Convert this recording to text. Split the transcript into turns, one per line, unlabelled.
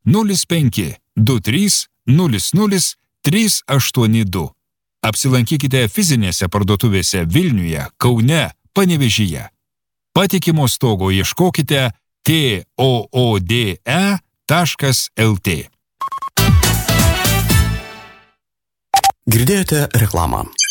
05 23 00 382. Apsilankykite fizinėse parduotuvėse Vilniuje, Kaune, Panevėžyje. Patikimo stogo ieškokite toode.lt.
Girdėjote reklamą.